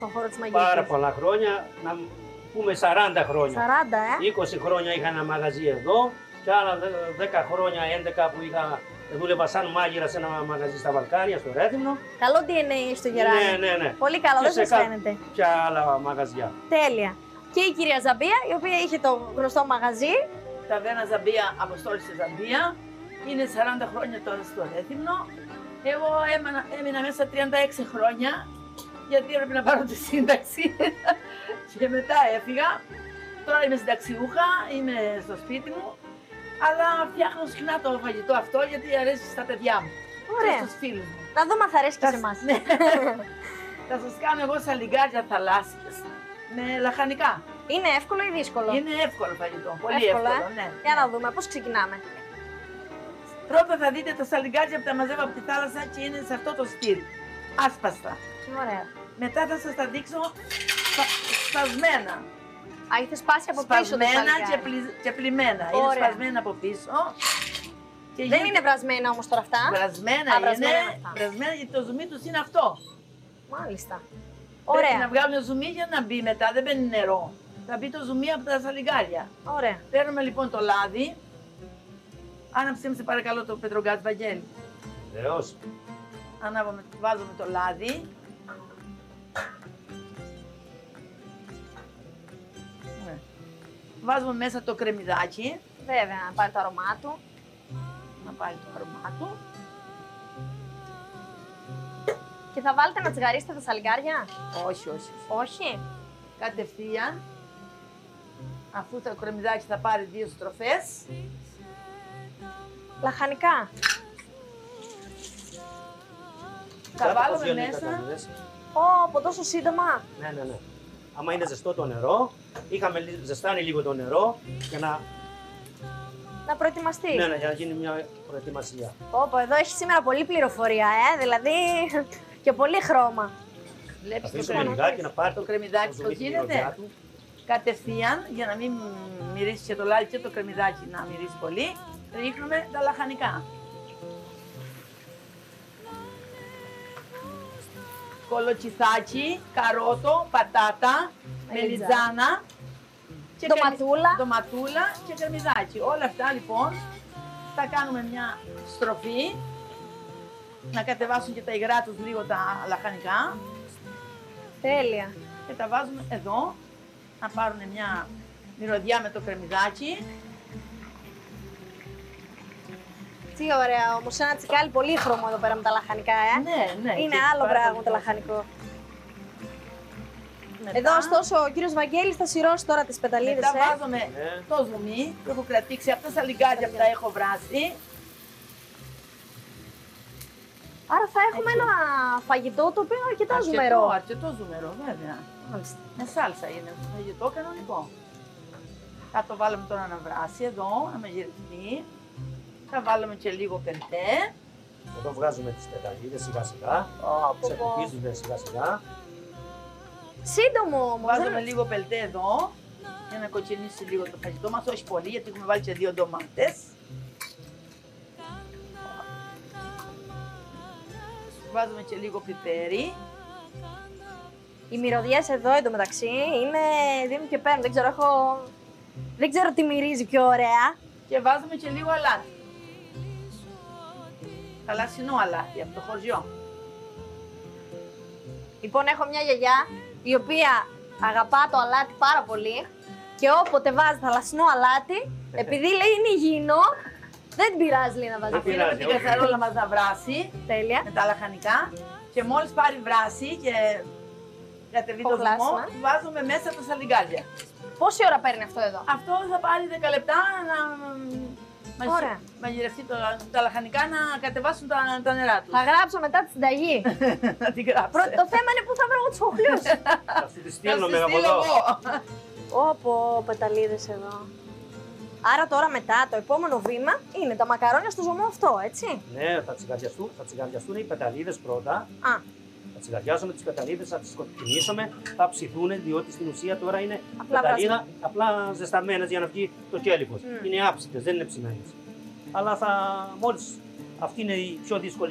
στον χώρο της μαγειρικής? Πάρα πολλά χρόνια, να πούμε 40 χρόνια. 40, 20 χρόνια είχα ένα μαγαζί εδώ και άλλα 10 χρόνια, 11 που δούλευα σαν μάγειρα σε ένα μαγαζί στα Βαλκάνια, στο Ρέθυμνο. Καλό DNA έχει στο Γεράνι. Ναι. Πολύ καλό, Και δεν σε σας φαίνεται. Και άλλα μαγαζιά. Τέλεια. Και η κυρία Ζαμπία, η οποία είχε το γνωστό μαγαζί. Ταβέρνα Ζαμπία, Αποστόλη στη Ζαμπία. Είναι 40 χρόνια τώρα στο Ρέθυμνο. Εγώ έμεινα μέσα 36 χρόνια, γιατί έπρεπε να πάρω τη σύνταξη. Και μετά έφυγα. Τώρα είμαι συνταξιούχα, είμαι στο σπίτι μου. Αλλά φτιάχνω συχνά το φαγητό αυτό, γιατί αρέσει στα παιδιά μου. Ωραία. Και στους φίλους μου. Να δούμε αν θα αρέσει και σε εμάς. Ναι. Θα σας κάνω εγώ σαλιγκάρια θαλάσσιες με λαχανικά. Είναι εύκολο ή δύσκολο? Είναι εύκολο φαγητό, πολύ εύκολο, ναι. Για να δούμε πώς ξεκινάμε. Πρώτα θα δείτε τα σαλιγκάρια που τα μαζεύω από τη θάλασσα και είναι σε αυτό το στυλ. Άσπαστα. Ωραία. Μετά θα σας τα δείξω σπασμένα. Α, έχετε σπάσει από πίσω το Σπασμένα σαλιγκάρι. και πλημμένα. Ωραία. Είναι σπασμένα από πίσω. Και Δεν είναι βρασμένα όμως τώρα αυτά. βρασμένα, Α, είναι. βρασμένα είναι αυτά. Βρασμένα γιατί το ζουμί τους είναι αυτό. Μάλιστα. Πρέπει Ωραία. να βγάλουμε ζουμί για να μπει μετά, δεν μπαίνει νερό. Θα μπει το ζουμί από τα σαλιγκάρια. Ωραία. Παίρνουμε λοιπόν το λάδι. Άναψε μου σε παρακαλώ το πετρογκάζ, Βαγγέλη. Βεβαίως. Βάζουμε το λάδι. Ναι. Βάζουμε μέσα το κρεμμυδάκι, Βέβαια, να πάρει το αρωμά του. να πάρει το αρωμά του. Και θα βάλετε να τσιγαρίσετε τα σαλιγκάρια. Όχι. Όχι. Κατευθείαν, αφού το κρεμμυδάκι θα πάρει 2 στροφές, Λαχανικά. θα βάλουμε Δύο μέσα. λεπτά. Από τόσο σύντομα. Ναι. Άμα είναι ζεστό το νερό, ζεστάνει λίγο το νερό για να, Να προετοιμαστεί. για να γίνει μια προετοιμασία. Όπω εδώ έχει σήμερα πολλή πληροφορία, δηλαδή και πολύ χρώμα. Βλέπεις το Αφήσουμε κρεμμυδάκι. λιγάκι να πάρει Το κρεμμυδάκι το πώς ζουμί τη γίνεται. μυρωδιά του. Κατευθείαν, για να μην μυρίσει και το λάδι και το κρεμμυδάκι να μυρίσει πολύ, ρίχνουμε τα λαχανικά. Κολοτσιθάκι, καρότο, πατάτα, μελιτζάνα, και ντοματούλα και κρεμμυδάκι. Όλα αυτά λοιπόν θα κάνουμε μια στροφή, να κατεβάσουν και τα υγρά τους λίγο τα λαχανικά Τέλεια. και τα βάζουμε εδώ, να πάρουν μια μυρωδιά με το κρεμμυδάκι. Τι ωραία όμως, ένα τσικάλι πολύ χρώμο εδώ πέρα με τα λαχανικά, Ναι. Είναι και άλλο πάρα πράγμα πολύ το καλό. λαχανικό. Μετά- Εδώ ωστόσο ο κύριος Βαγγέλης θα συρώσει τώρα τις πεταλίδες, Μετά βάζουμε Ναι. το ζουμί που έχω κρατήσει από τα σαλιγκάρια που τα έχω βράσει. Άρα θα έχουμε ένα φαγητό το οποίο είναι αρκετά ζουμερό. Αρκετό ζουμερό, βέβαια. Μάλιστα. Με σάλσα είναι φαγητό κανονικό. Θα το βάλουμε τώρα να βράσει εδώ, να μαγειρευτεί. Θα βάλουμε και λίγο πεντέ. Εδώ βγάζουμε τις πεταλίδες σιγά σιγά. Ξεκουκίζονται σιγά σιγά. Σύντομο όμως. Βάζουμε λίγο πελτέ εδώ για να κοκκινήσει λίγο το φαγητό μας, όχι πολύ γιατί έχουμε βάλει και 2 ντομάτες. Βάζουμε και λίγο πιπέρι. Οι μυρωδιές εδώ εντωμεταξύ δίνουν και παίρνουν. Δεν ξέρω τι μυρίζει πιο ωραία. Και βάζουμε και λίγο αλάτι. Θαλασσινό αλάτι από το χωριό. Λοιπόν, έχω μια γιαγιά η οποία αγαπά το αλάτι πάρα πολύ και όποτε βάζει θαλασσινό αλάτι, επειδή λέει είναι υγιεινό, δεν την πειράζει λέει να βάζει. Δεν Αφήνουμε πειράζει, την όχι. καθαρόλα μας να βράσει Τέλεια. με τα λαχανικά και μόλις πάρει βράση και κατεβεί το Κοκλάσμα. ζυμό, βάζουμε μέσα τα σαλιγκάρια. Πόση ώρα παίρνει αυτό εδώ? Αυτό θα πάρει 10 λεπτά να Ωραία. μαγειρευτεί τα λαχανικά να κατεβάσουν τα νερά του. Θα γράψω μετά τη συνταγή. Να την γράψει. Το θέμα είναι πού θα βρω εγώ τους χοχλούς. Θα σου τη στείλουμε από εδώ. Όπο, πεταλίδες εδώ. Άρα τώρα μετά το επόμενο βήμα είναι τα μακαρόνια στο ζωμό αυτό, έτσι. Ναι, θα τσιγαριαστούν οι πεταλίδες πρώτα. Α, Θα τσιγαριάσουμε τις πεταλίδες, θα τις κοκκινήσουμε, θα ψηθούν, διότι στην ουσία τώρα είναι Απλά πεταλίδα απλά ζεσταμένες για να βγει το κέλυφος. Είναι άψητες, δεν είναι ψημένες. Αλλά μόλις αυτή είναι η πιο δύσκολη